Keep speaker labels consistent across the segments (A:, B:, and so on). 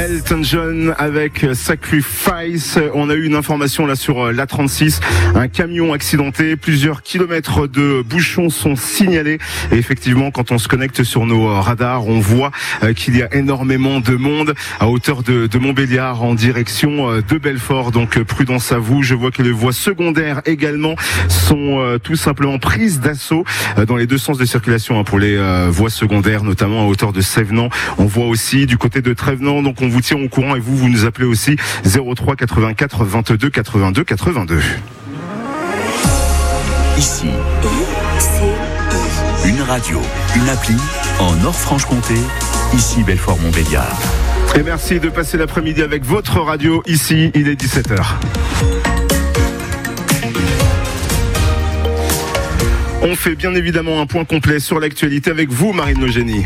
A: Elton John avec Sacrifice. On a eu une information là sur l'A36, un camion accidenté, plusieurs kilomètres de bouchons sont signalés et effectivement quand on se connecte sur nos radars, on voit qu'il y a énormément de monde à hauteur de Montbéliard en direction de Belfort, donc prudence à vous. Je vois que les voies secondaires également sont tout simplement prises d'assaut dans les deux sens de circulation pour les voies secondaires, notamment à hauteur de Sévenant. On voit aussi du côté de Trévenant, donc on vous tient au courant et vous nous appelez aussi 03 84 22 82 82.
B: Ici, une radio, une appli en Nord-Franche-Comté, ici Belfort-Montbéliard.
A: Et merci de passer l'après-midi avec votre radio ici, il est 17h. On fait bien évidemment un point complet sur l'actualité avec vous, Marine Logénie.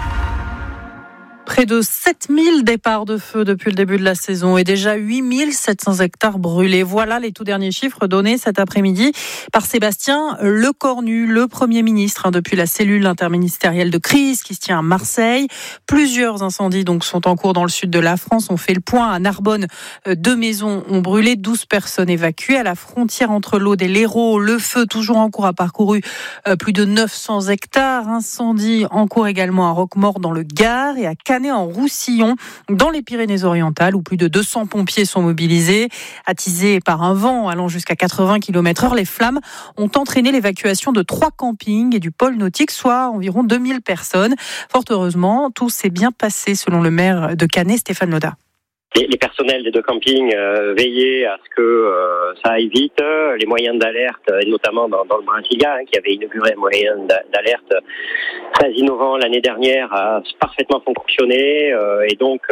C: Près de 7000 départs de feu depuis le début de la saison et déjà 8700 hectares brûlés. Voilà les tout derniers chiffres donnés cet après-midi par Sébastien Lecornu, le Premier ministre, depuis la cellule interministérielle de crise qui se tient à Marseille. Plusieurs incendies donc sont en cours dans le sud de la France. On fait le point à Narbonne. 2 maisons ont brûlé, 12 personnes évacuées. À la frontière entre l'Aude et l'Hérault, le feu toujours en cours a parcouru plus de 900 hectares. Incendie en cours également à Roquemaure dans le Gard et à Canet en Roussillon, dans les Pyrénées-Orientales, où plus de 200 pompiers sont mobilisés. Attisés par un vent allant jusqu'à 80 km/h, les flammes ont entraîné l'évacuation de 3 campings et du pôle nautique, soit environ 2000 personnes. Fort heureusement, tout s'est bien passé, selon le maire de Canet, Stéphane Loda.
D: Les personnels des 2 campings veillaient à ce que ça aille vite. Les moyens d'alerte, notamment dans le Brésilien, qui avait inauguré un moyen d'alerte très innovant l'année dernière, a parfaitement fonctionné. Et donc,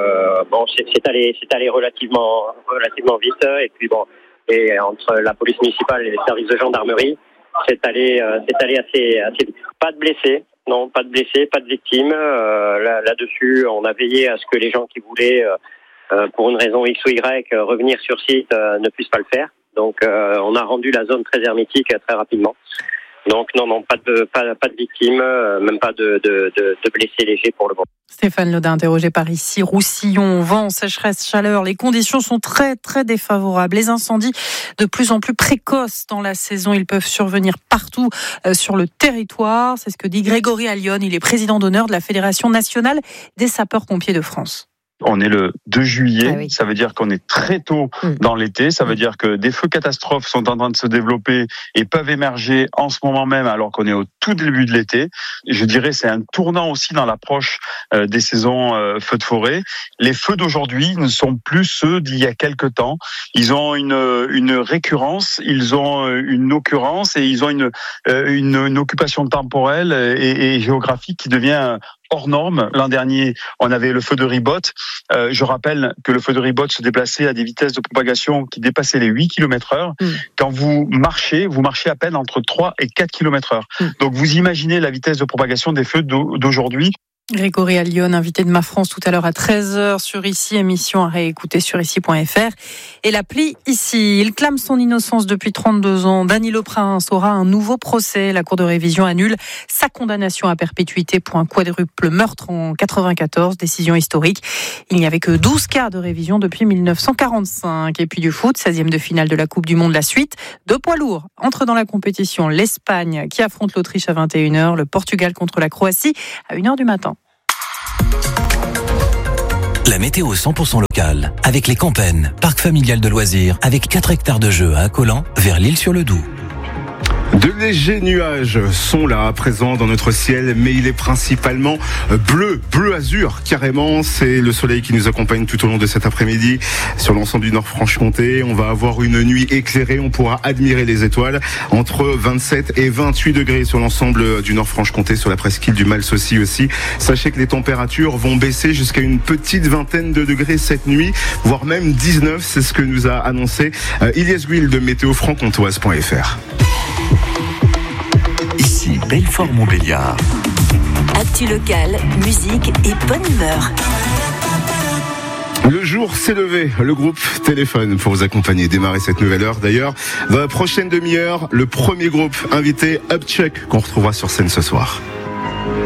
D: c'est allé relativement vite. Et puis et entre la police municipale et les services de gendarmerie, c'est allé assez vite. Pas de blessés. Non, pas de blessés, pas de victimes. Là-dessus, on a veillé à ce que les gens qui voulaient pour une raison X ou Y, revenir sur site ne puisse pas le faire. Donc, on a rendu la zone très hermétique très rapidement. Donc, non, pas de victimes, même pas de blessés légers pour le moment.
C: Stéphane Loda, interrogé par ici. Roussillon, vent, sécheresse, chaleur. Les conditions sont très, très défavorables. Les incendies de plus en plus précoces dans la saison. Ils peuvent survenir partout sur le territoire. C'est ce que dit Grégory Allione. Il est président d'honneur de la Fédération nationale des sapeurs-pompiers de France.
E: On est le 2 juillet, Ça veut dire qu'on est très tôt dans l'été, ça veut dire que des feux catastrophes sont en train de se développer et peuvent émerger en ce moment même alors qu'on est au tout début de l'été. Je dirais c'est un tournant aussi dans l'approche des saisons feux de forêt. Les feux d'aujourd'hui ne sont plus ceux d'il y a quelques temps. Ils ont une récurrence, ils ont une occurrence et ils ont une occupation temporelle et géographique qui devient hors norme. L'an dernier, on avait le feu de Ribot. Je rappelle que le feu de Ribot se déplaçait à des vitesses de propagation qui dépassaient les 8 km/h. Quand vous marchez à peine entre 3 et 4 km/h. Donc vous imaginez la vitesse de propagation des feux d'aujourd'hui.
C: Grégory Allione, invité de Ma France tout à l'heure à 13h sur Ici, émission à réécouter sur ici.fr. Et l'appli Ici. Il clame son innocence depuis 32 ans. Dany Le Prince aura un nouveau procès. La Cour de révision annule sa condamnation à perpétuité pour un quadruple meurtre en 94. Décision historique. Il n'y avait que 12 cas de révision depuis 1945. Et puis du foot, 16e de finale de la Coupe du Monde. La suite, 2 poids lourds entrent dans la compétition. L'Espagne qui affronte l'Autriche à 21h. Le Portugal contre la Croatie à 1h du matin.
B: La météo 100% locale, avec les Campennes, parc familial de loisirs, avec 4 hectares de jeux à Accolant, vers l'Île-sur-le-Doubs.
A: De légers nuages sont là, présents dans notre ciel, mais il est principalement bleu azur, carrément. C'est le soleil qui nous accompagne tout au long de cet après-midi sur l'ensemble du Nord-Franche-Comté. On va avoir une nuit éclairée, on pourra admirer les étoiles entre 27 et 28 degrés sur l'ensemble du Nord-Franche-Comté, sur la presqu'île du Malsaucy aussi. Sachez que les températures vont baisser jusqu'à une petite vingtaine de degrés cette nuit, voire même 19, c'est ce que nous a annoncé Ilyes Guil de météofranc-comtoise.fr.
B: Ici, Belfort-Montbéliard.
F: Actu locale, musique et bonne humeur.
A: Le jour s'est levé, le groupe Téléphone pour vous accompagner, démarrer cette nouvelle heure. D'ailleurs, dans la prochaine demi-heure, le premier groupe invité, Upchuck, qu'on retrouvera sur scène ce soir.